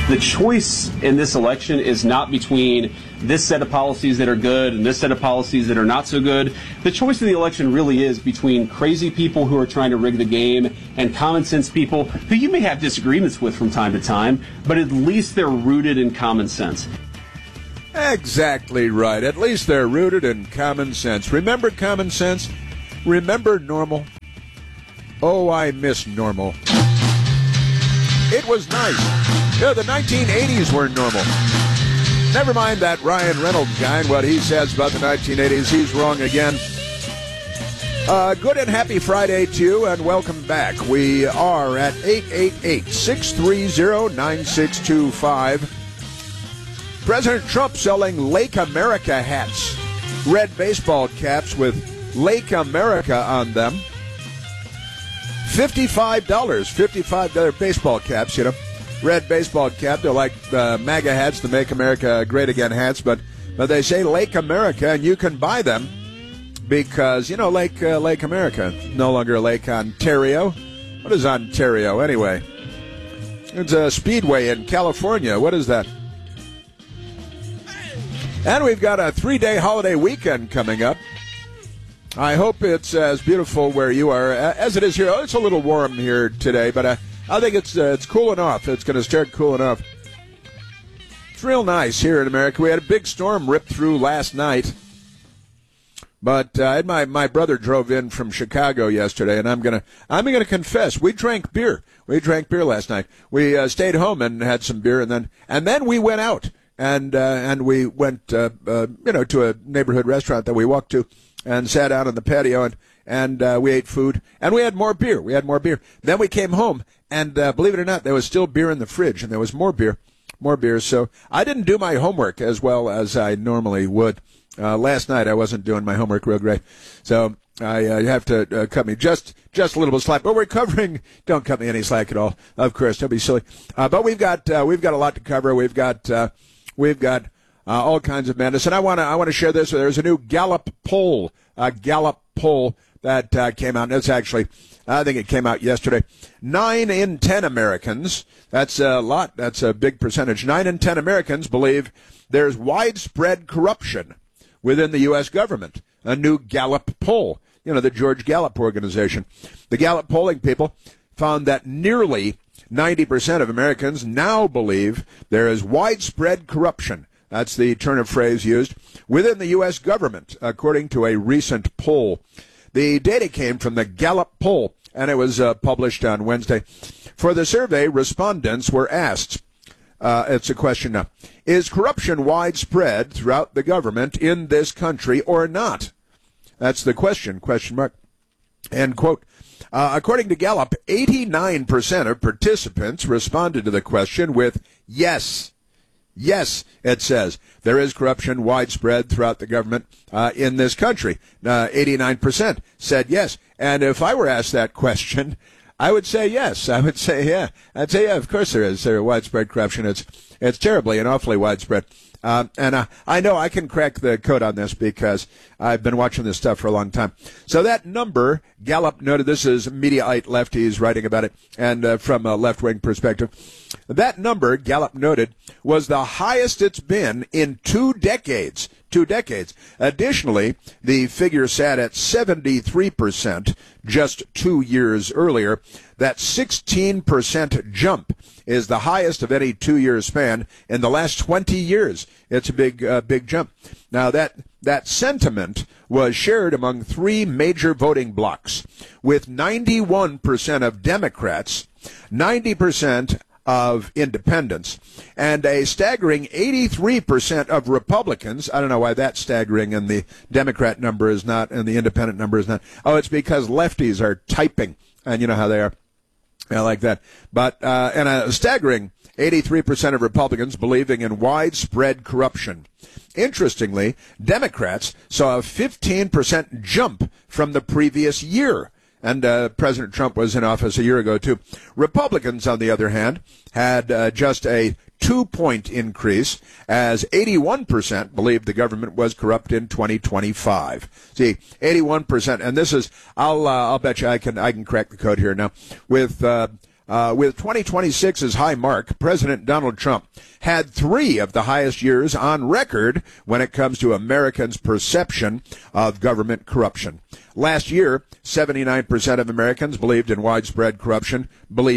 The choice in this election is not between this set of policies that are good and this set of policies that are not so good. The choice in the election really is between crazy people who are trying to rig the game and common sense people who you may have disagreements with from time to time, but at least they're rooted in common sense. Exactly right. At least they're rooted in common sense. Remember common sense? Remember normal? Oh, I miss normal. It was nice. The 1980s were normal. Never mind that Ryan Reynolds guy and what he says about the 1980s. He's wrong again. Good and happy Friday to you, and welcome back. We are at 888-630-9625. President Trump selling Lake America hats. Red baseball caps with Lake America on them. $55 baseball caps, red baseball cap. They're like MAGA hats, the Make America Great Again hats, but they say Lake America, and you can buy them because, Lake America, no longer Lake Ontario. What is Ontario, anyway? It's a speedway in California. What is that? And we've got a 3-day holiday weekend coming up. I hope it's as beautiful where you are as it is here. It's a little warm here today, but I think it's cooling off. It's going to start cooling off. It's real nice here in America. We had a big storm rip through last night, but my brother drove in from Chicago yesterday, and I'm gonna confess, we drank beer. We drank beer last night. We stayed home and had some beer, and then we went out and we went to a neighborhood restaurant that we walked to. And sat out on the patio, and we ate food, and we had more beer. Then we came home, and believe it or not, there was still beer in the fridge, and there was more beer. So I didn't do my homework as well as I normally would. Last night I wasn't doing my homework real great, so I have to cut me just a little bit of slack. But we're covering. Don't cut me any slack at all, of course. Don't be silly. But we've got a lot to cover. We've got all kinds of madness, and I want to share this. There's a new Gallup poll that came out. And it's actually, I think it came out yesterday. 9 in 10 Americans. That's a lot. That's a big percentage. 9 in 10 Americans believe there's widespread corruption within the U.S. government. A new Gallup poll. The George Gallup organization. The Gallup polling people found that nearly 90% of Americans now believe there is widespread corruption. That's the turn of phrase used within the U.S. government, according to a recent poll. The data came from the Gallup poll, and it was published on Wednesday. For the survey, respondents were asked, it's a question now, is corruption widespread throughout the government in this country or not? That's the question, question mark. End quote. According to Gallup, 89% of participants responded to the question with yes. Yes, it says, there is corruption widespread throughout the government in this country. 89% said yes. And if I were asked that question, I would say yes. I would say, yeah. I'd say, yeah, of course there is. There is widespread corruption. It's terribly and awfully widespread. And I know I can crack the code on this because I've been watching this stuff for a long time. So that number, Gallup noted, this is Mediaite lefties writing about it, and from a left-wing perspective, that number, Gallup noted, was the highest it's been in 2 decades. 2 decades. Additionally, the figure sat at 73% just 2 years earlier. That 16% jump is the highest of any 2-year span in the last 20 years. It's a big jump. Now, that sentiment was shared among 3 major voting blocs, with 91% of Democrats, 90% of independents, and a staggering 83% of Republicans. I don't know why that's staggering and the Democrat number is not and the independent number is not. Oh, it's because lefties are typing, and you know how they are. I like that. But and a staggering 83% of Republicans believing in widespread corruption. Interestingly, Democrats saw a 15% jump from the previous year. And President Trump was in office a year ago, too. Republicans, on the other hand, had just a 2-point increase, as 81% believed the government was corrupt in 2025. See, 81%, and this is, I'll bet you I can crack the code here now. With With 2026's high mark, President Donald Trump had 3 of the highest years on record when it comes to Americans' perception of government corruption. Last year, 79% of Americans believed in widespread corruption.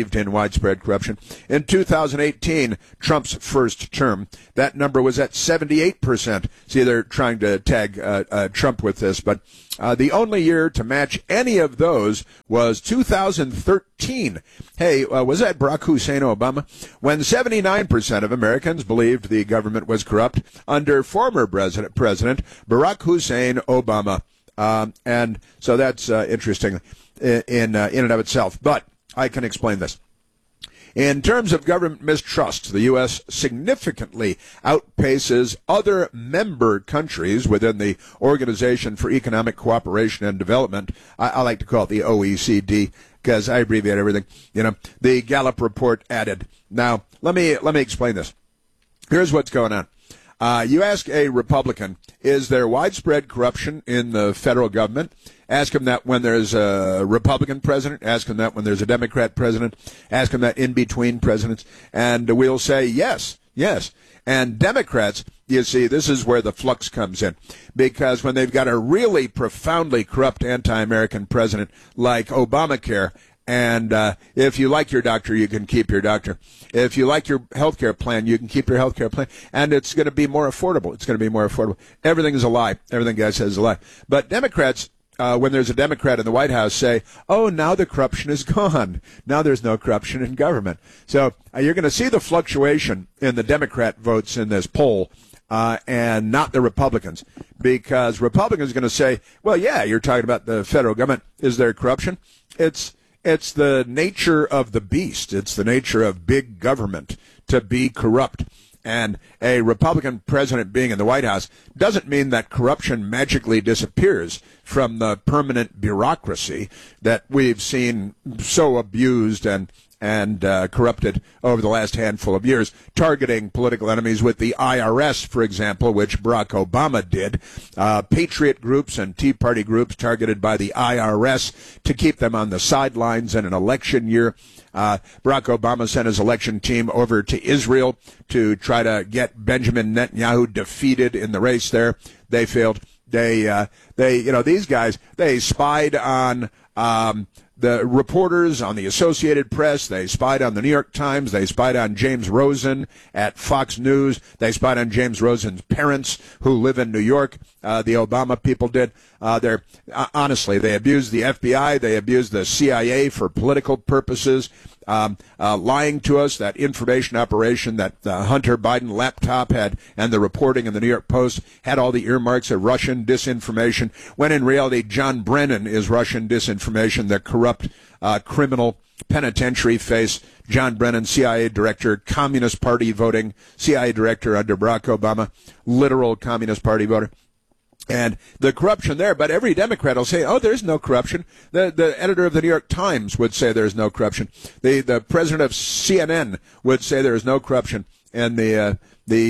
In 2018, Trump's first term, that number was at 78%. See, they're trying to tag Trump with this, but the only year to match any of those was 2013. Hey, was that Barack Hussein Obama? When 79% of Americans believed the government was corrupt under former President Barack Hussein Obama. And so that's interesting in and of itself. But I can explain this. In terms of government mistrust, the U.S. significantly outpaces other member countries within the Organization for Economic Cooperation and Development. I like to call it the OECD because I abbreviate everything. You know, the Gallup report added. Now, let me explain this. Here's what's going on. You ask a Republican, is there widespread corruption in the federal government? Ask him that when there's a Republican president. Ask him that when there's a Democrat president. Ask him that in between presidents. And we'll say yes. And Democrats, you see, this is where the flux comes in. Because when they've got a really profoundly corrupt anti-American president like Obamacare, and if you like your doctor, you can keep your doctor. If you like your health care plan, you can keep your health care plan. And it's going to be more affordable. Everything is a lie. Everything guy says is a lie. But Democrats, when there's a Democrat in the White House, say, oh, now the corruption is gone. Now there's no corruption in government. So you're going to see the fluctuation in the Democrat votes in this poll. And not the Republicans, because Republicans are going to say, well, yeah, you're talking about the federal government. Is there corruption? It's the nature of the beast. It's the nature of big government to be corrupt. And a Republican president being in the White House doesn't mean that corruption magically disappears from the permanent bureaucracy that we've seen so abused and corrupted over the last handful of years, targeting political enemies with the IRS, for example, which Barack Obama did. Patriot groups and Tea Party groups targeted by the IRS to keep them on the sidelines in an election year. Barack Obama sent his election team over to Israel to try to get Benjamin Netanyahu defeated in the race there. They failed. These guys, they spied on the reporters on the Associated Press. They spied on the New York Times. They spied on James Rosen at Fox News. They spied on James Rosen's parents who live in New York. The Obama people did. Honestly, they abused the FBI. They abused the CIA for political purposes. Lying to us, that information operation that the Hunter Biden laptop had, and the reporting in the New York Post had all the earmarks of Russian disinformation, when in reality John Brennan is Russian disinformation, the corrupt criminal penitentiary face. John Brennan, CIA director, Communist Party voting, CIA director under Barack Obama, literal Communist Party voter. And the corruption there, but every Democrat will say, oh, there's no corruption. The editor of the New York Times would say there's no corruption. The president of CNN would say there is no corruption. And the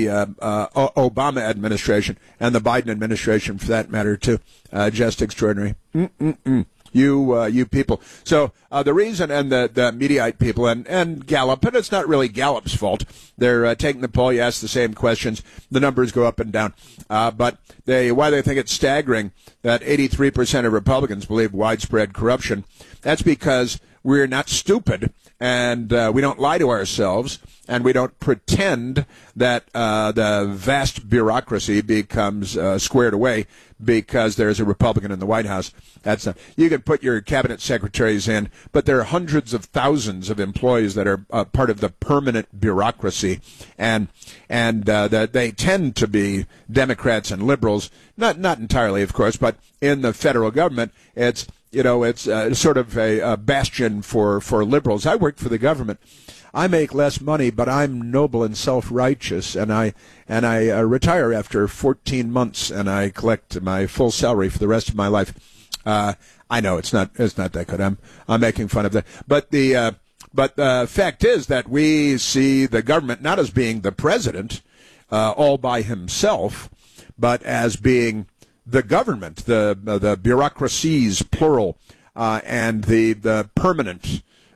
Obama administration and the Biden administration, for that matter, too. Just extraordinary. You people. So the reason, and the Mediaite people and Gallup, and it's not really Gallup's fault. They're taking the poll. You ask the same questions. The numbers go up and down. But why they think it's staggering that 83% of Republicans believe widespread corruption. That's because we're not stupid, and we don't lie to ourselves, and we don't pretend that the vast bureaucracy becomes squared away because there's a Republican in the White House. That's not. You can put your cabinet secretaries in, but there are hundreds of thousands of employees that are part of the permanent bureaucracy, and that they tend to be Democrats and liberals. Not entirely, of course, but in the federal government, it's sort of a bastion for liberals. I worked for the government. I make less money, but I'm noble and self-righteous, and I retire after 14 months, and I collect my full salary for the rest of my life. I know it's not that good. I'm making fun of that, but the fact is that we see the government not as being the president all by himself, but as being the government, the bureaucracies, plural, and the permanent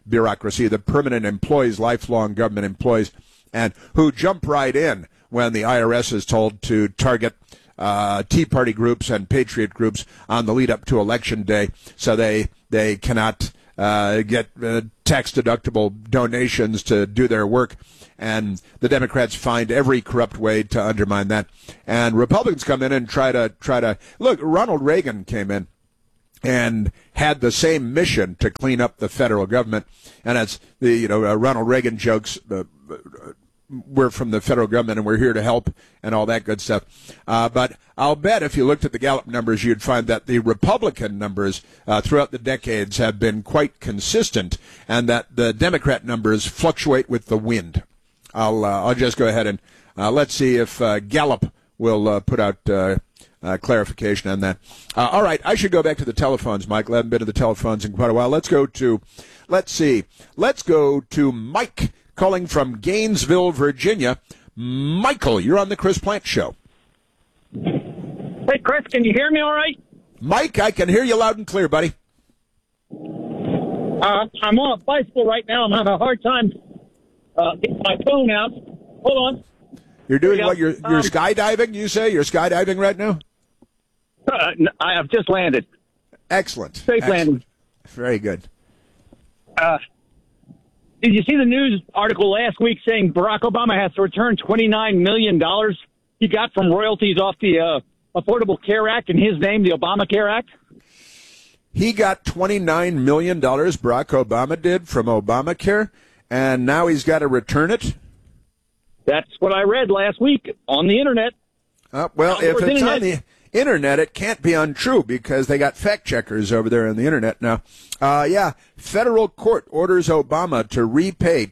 bureaucracy, the permanent employees, lifelong government employees, and who jump right in when the IRS is told to target Tea Party groups and patriot groups on the lead up to Election Day, so they cannot get tax-deductible donations to do their work. And the Democrats find every corrupt way to undermine that. And Republicans come in and try to look. Ronald Reagan came in and had the same mission to clean up the federal government. And it's the Ronald Reagan jokes. We're from the federal government and we're here to help and all that good stuff. But I'll bet if you looked at the Gallup numbers, you'd find that the Republican numbers throughout the decades have been quite consistent, and that the Democrat numbers fluctuate with the wind. I'll just go ahead and let's see if Gallup will put out clarification on that. All right, I should go back to the telephones, Michael. I haven't been to the telephones in quite a while. Let's go to Mike calling from Gainesville, Virginia. Michael, you're on the Chris Plante Show. Hey, Chris, can you hear me all right? Mike, I can hear you loud and clear, buddy. I'm on a bicycle right now. I'm having a hard time getting my phone out. Hold on. You're doing what? You're skydiving, you say? You're skydiving right now? I have just landed. Excellent. Safe landing. Very good. Did you see the news article last week saying Barack Obama has to return $29 million he got from royalties off the Affordable Care Act in his name, the Obamacare Act? He got $29 million, Barack Obama did, from Obamacare, and now he's got to return it? That's what I read last week on the Internet. Well, if it's on the Internet, it can't be untrue because they got fact checkers over there on the Internet now. Federal court orders Obama to repay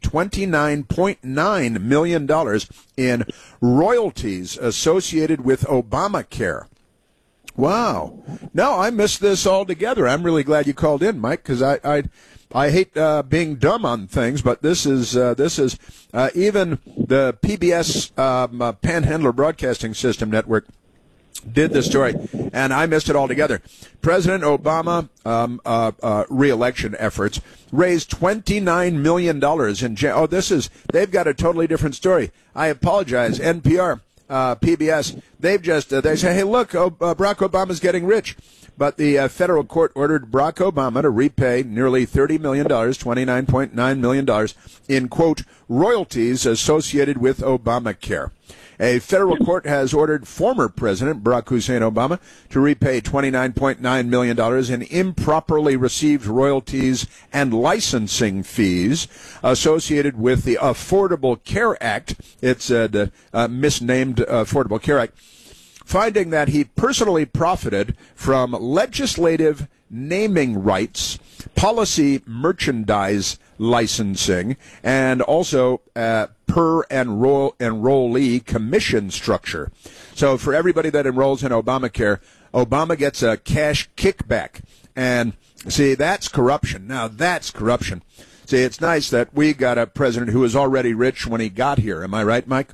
$29.9 million in royalties associated with Obamacare. Wow. No, I missed this altogether. I'm really glad you called in, Mike, because I hate being dumb on things, but this is even the PBS Panhandler Broadcasting System Network did the story, and I missed it altogether. President Obama re-election efforts raised $29 million in they've got a totally different story. I apologize, NPR, PBS. They say, hey, look, Barack Obama's getting rich. But the federal court ordered Barack Obama to repay nearly $30 million, $29.9 million, in, quote, royalties associated with Obamacare. A federal court has ordered former President Barack Hussein Obama to repay $29.9 million in improperly received royalties and licensing fees associated with the Affordable Care Act. It's the misnamed Affordable Care Act, finding that he personally profited from legislative naming rights, policy merchandise licensing, and also per enrollee commission structure. So for everybody that enrolls in Obamacare, Obama gets a cash kickback. And see, that's corruption. Now that's corruption. See, it's nice that we got a president who was already rich when he got here. Am I right, Mike?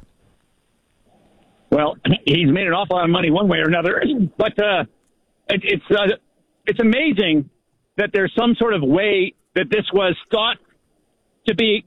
Well, he's made an awful lot of money one way or another, but it's amazing that there's some sort of way that this was thought to be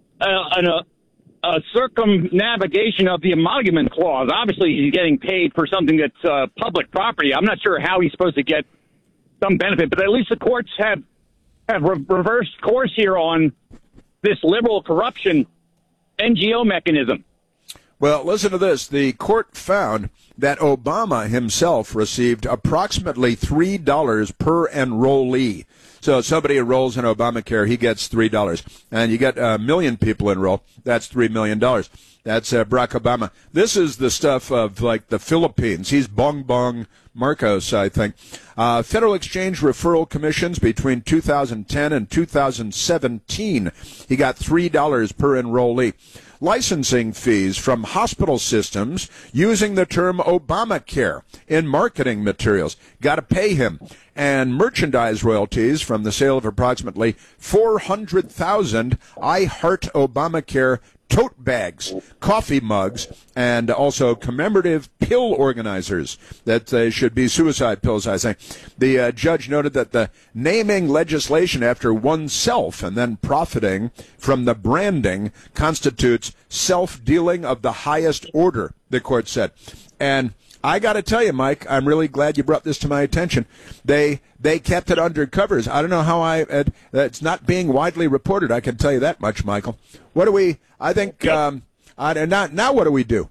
a circumnavigation of the emolument clause. Obviously, he's getting paid for something that's public property. I'm not sure how he's supposed to get some benefit, but at least the courts have reversed course here on this liberal corruption NGO mechanism. Well, listen to this. The court found that Obama himself received approximately $3 per enrollee. So if somebody enrolls in Obamacare, he gets $3. And you get a million people enroll, that's $3 million. That's Barack Obama. This is the stuff of, like, the Philippines. He's Bongbong Marcos, I think. Federal Exchange Referral Commissions between 2010 and 2017. He got $3 per enrollee. Licensing fees from hospital systems using the term Obamacare in marketing materials. Got to pay him. And merchandise royalties from the sale of approximately 400,000 I Heart Obamacare tote bags, coffee mugs, and also commemorative pill organizers that should be suicide pills, I think. The judge noted that the naming legislation after oneself and then profiting from the branding constitutes self-dealing of the highest order, the court said. And I got to tell you, Mike, I'm really glad you brought this to my attention. They kept it under covers. I don't know how it's not being widely reported. I can tell you that much, Michael. What do we? I think now. What do we do?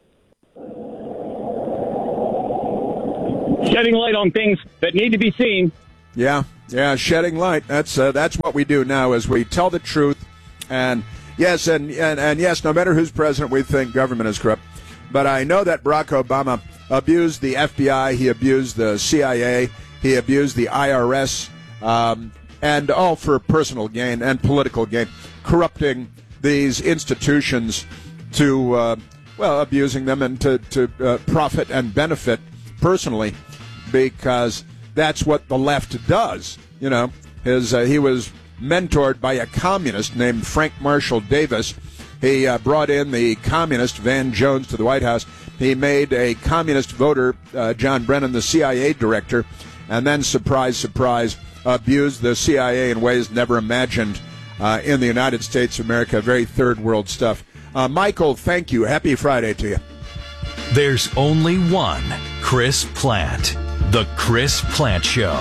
Shedding light on things that need to be seen. Yeah, shedding light. That's what we do now. Is we tell the truth, and yes, and yes, no matter who's president, we think government is corrupt. But I know that Barack Obama abused the FBI, he abused the CIA, he abused the IRS, and all for personal gain and political gain, corrupting these institutions to, abusing them and to profit and benefit personally, because that's what the left does. You know, he was mentored by a communist named Frank Marshall Davis. He brought in the communist Van Jones to the White House. He made a communist voter, John Brennan, the CIA director, and then, surprise, surprise, abused the CIA in ways never imagined in the United States of America. Very third world stuff. Michael, thank you. Happy Friday to you. There's only one Chris Plante. The Chris Plante Show.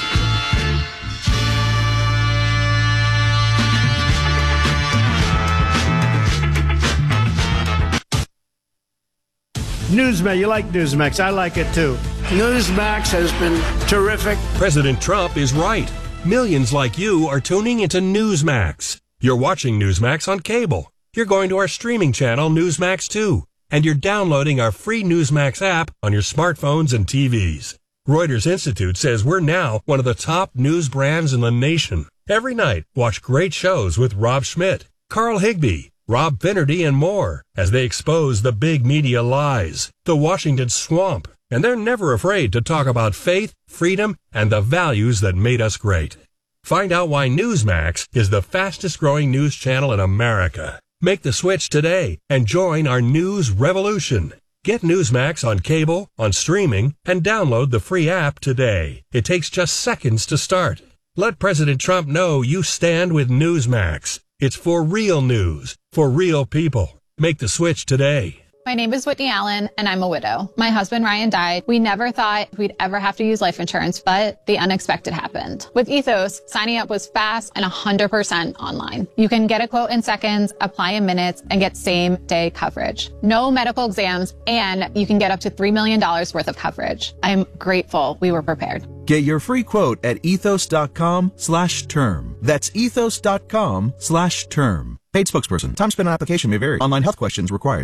Newsmax, you like Newsmax. I like it too. Newsmax has been terrific. President Trump is right. Millions like you are tuning into Newsmax. You're watching Newsmax on cable. You're going to our streaming channel, Newsmax 2. And you're downloading our free Newsmax app on your smartphones and TVs. Reuters Institute says we're now one of the top news brands in the nation. Every night, watch great shows with Rob Schmidt, Carl Higbie, Rob Finnerty, and more as they expose the big media lies, the Washington swamp, and they're never afraid to talk about faith, freedom, and the values that made us great. Find out why Newsmax is the fastest-growing news channel in America. Make the switch today and join our news revolution. Get Newsmax on cable, on streaming, and download the free app today. It takes just seconds to start. Let President Trump know you stand with Newsmax. It's for real news, for real people. Make the switch today. My name is Whitney Allen, and I'm a widow. My husband, Ryan, died. We never thought we'd ever have to use life insurance, but the unexpected happened. With Ethos, signing up was fast and 100% online. You can get a quote in seconds, apply in minutes, and get same-day coverage. No medical exams, and you can get up to $3 million worth of coverage. I'm grateful we were prepared. Get your free quote at ethos.com/term. That's ethos.com/term. Paid spokesperson. Time spent on application may vary. Online health questions required.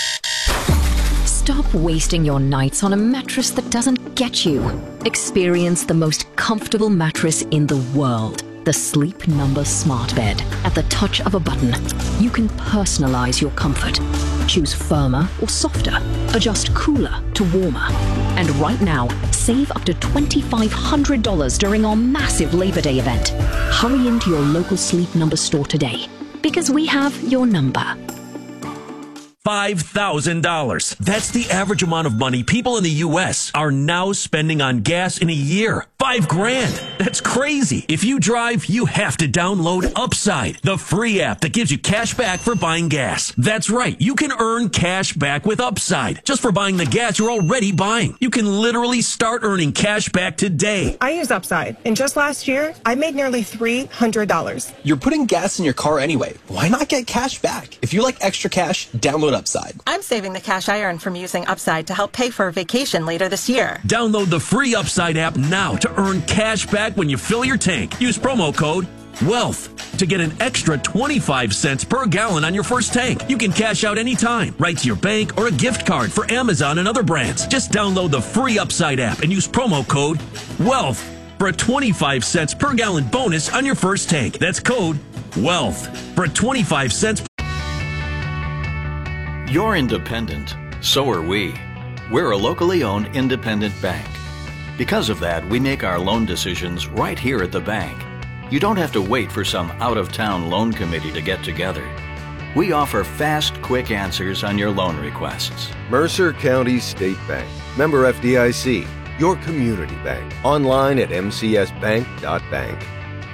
Stop wasting your nights on a mattress that doesn't get you. Experience the most comfortable mattress in the world. The Sleep Number Smart Bed. At the touch of a button, you can personalize your comfort. Choose firmer or softer. Adjust cooler to warmer. And right now, save up to $2,500 during our massive Labor Day event. Hurry into your local Sleep Number store today, because we have your number. $5,000. That's the average amount of money people in the U.S. are now spending on gas in a year. $5,000. That's crazy. If you drive, you have to download Upside, the free app that gives you cash back for buying gas. That's right. You can earn cash back with Upside just for buying the gas you're already buying. You can literally start earning cash back today. I use Upside, and just last year, I made nearly $300. You're putting gas in your car anyway. Why not get cash back? If you like extra cash, download Upside. I'm saving the cash I earn from using Upside to help pay for a vacation later this year. Download the free Upside app now to earn cash back when you fill your tank. Use promo code WEALTH to get an extra 25 cents per gallon on your first tank. You can cash out anytime, right to your bank or a gift card for Amazon and other brands. Just download the free Upside app and use promo code WEALTH for a 25 cents per gallon bonus on your first tank. That's code WEALTH for a 25 cents. You're independent. So are we. We're a locally owned independent bank. Because of that, we make our loan decisions right here at the bank. You don't have to wait for some out-of-town loan committee to get together. We offer fast, quick answers on your loan requests. Mercer County State Bank. Member FDIC. Your community bank. Online at mcsbank.bank.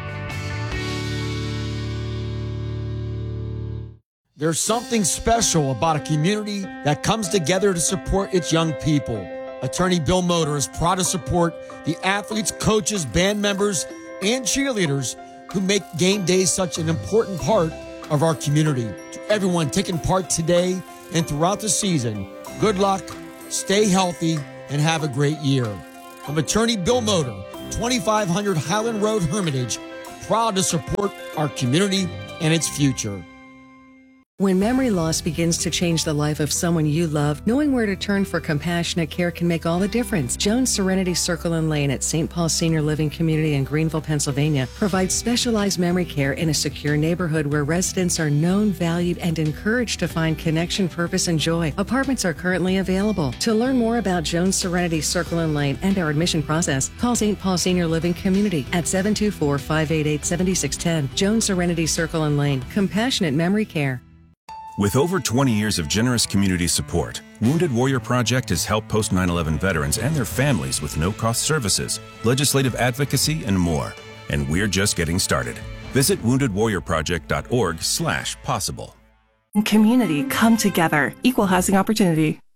There's something special about a community that comes together to support its young people. Attorney Bill Moder is proud to support the athletes, coaches, band members, and cheerleaders who make game day such an important part of our community. To everyone taking part today and throughout the season, good luck, stay healthy, and have a great year. From Attorney Bill Moder, 2500 Highland Road, Hermitage, proud to support our community and its future. When memory loss begins to change the life of someone you love, knowing where to turn for compassionate care can make all the difference. Jones Serenity Circle and Lane at St. Paul Senior Living Community in Greenville, Pennsylvania provides specialized memory care in a secure neighborhood where residents are known, valued, and encouraged to find connection, purpose, and joy. Apartments are currently available. To learn more about Jones Serenity Circle and Lane and our admission process, call St. Paul Senior Living Community at 724-588-7610. Jones Serenity Circle and Lane. Compassionate memory care. With over 20 years of generous community support, Wounded Warrior Project has helped post 9/11 veterans and their families with no-cost services, legislative advocacy, and more. And we're just getting started. Visit woundedwarriorproject.org/possible. Community, come together. Equal housing opportunity.